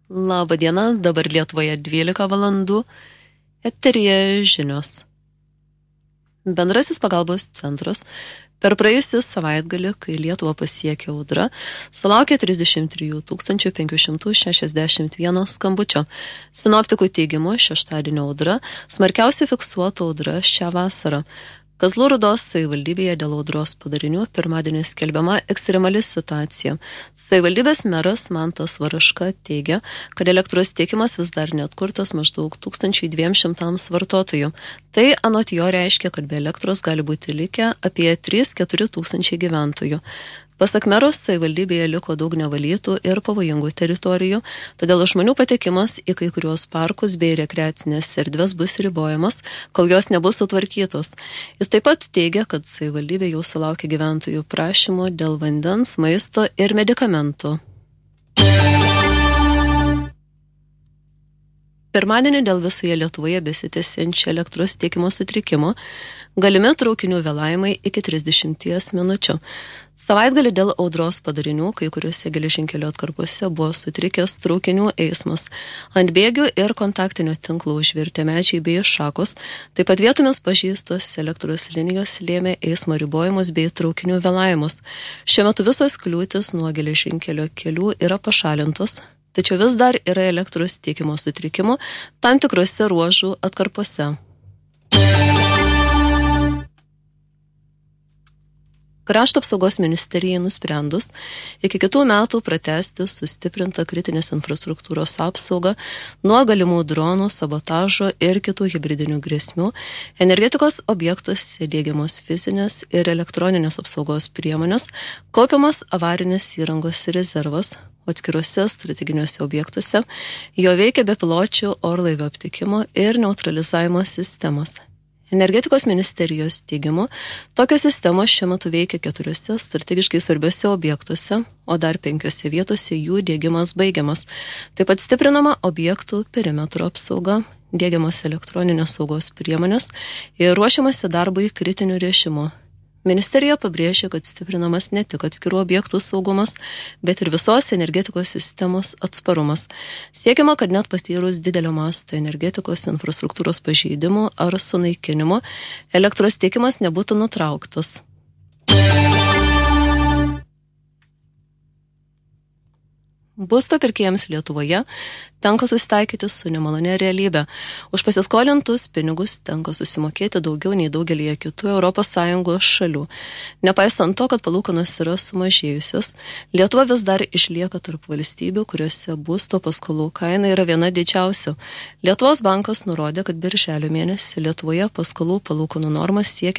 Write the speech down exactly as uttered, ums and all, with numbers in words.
Labą dieną, dabar Lietuvoje dvylika valandų, eteryje žinios. Bendrasis pagalbos centras per praėjusį savaitgalį, kai Lietuvą pasiekė audra, sulaukė trisdešimt trijų tūkstančių penkių šimtų šešiasdešimt vieno skambučio. Sinoptikų teigimu, šeštadienio audra smarkiausiai fiksuota audra šią vasarą. Kazlų Rūdos savivaldybėje dėl audros padarinių pirmadienį skelbiama ekstremali situacija. Savivaldybės meras Mantas Varaška teigia, kad elektros tiekimas vis dar neatkurtas maždaug tūkstančiai dviem šimtams vartotojų. Tai anot jo reiškia, kad be elektros gali būti likę apie trys keturi tūkstančiai gyventojų. Pasak meros, savivaldybėje liko daug nevalytų ir pavojingų teritorijų, todėl žmonių patekimas į kai kuriuos parkus bei rekreacinės erdves bus ribojamas, kol jos nebus sutvarkytos. Jis taip pat teigia, kad savivaldybė jau sulaukė gyventojų prašymų dėl vandens, maisto ir medikamentų. Pirmadienį dėl visoje Lietuvoje besitęsiančio elektros tiekimo sutrikimo galimi traukinių vėlavimai iki trisdešimties minučių. Savaitgalį dėl audros padarinių kai kuriuose geležinkelio atkarpose buvo sutrikęs traukinių eismas. Ant bėgių ir kontaktinio tinklo užvirtę medžiai bei šakos, taip pat vietomis pažeistos elektros linijos lėmė eismo ribojimus bei traukinių vėlavimus. Šiuo metu visos kliūtis nuo geležinkelio kelių yra pašalintos. Tačiau vis dar yra elektros tiekimo sutrikimų tam tikrose ruožų atkarpose. Krašto apsaugos ministerijai nusprendus iki kitų metų pratęsti sustiprintą kritinės infrastruktūros apsaugą nuo galimų dronų, sabotažo ir kitų hibridinių grėsmių, energetikos objektuose diegiamos fizinės ir elektroninės apsaugos priemonės, kaupiamas avarinės įrangos rezervas, atskiruose strateginiuose objektuose, jo veikia bepiločių orlaivių aptikimo ir neutralizavimo sistemos. Energetikos ministerijos teigimu, tokios sistemos šiuo metu veikia keturiuose strategiškai svarbiuose objektuose, o dar penkiose vietose jų diegimas baigiamas. Taip pat stiprinama objektų perimetro apsauga, diegiamos elektroninės saugos priemonės ir ruošiamasi darbui kritinių rėžimų. Ministerija pabrėžia, kad stiprinamas ne tik atskirų objektų saugumas, bet ir visos energetikos sistemos atsparumas. Siekiama, kad net patyrus didelio masto energetikos infrastruktūros pažeidimų ar sunaikinimo, elektros tiekimas nebūtų nutrauktas. Būsto pirkėjams Lietuvoje tenka susitaikyti su nemalonė realybė. Už pasiskolintus pinigus tenka susimokėti daugiau nei daugelį kitų Europos Sąjungos šalių. Nepaisant to, kad palūkanos yra sumažėjusios, Lietuva vis dar išlieka tarp valstybių, kuriuose būsto paskolų kaina yra viena didžiausių. Lietuvos bankas nurodė, kad birželio mėnesį Lietuvoje paskolų palūkanų norma siekia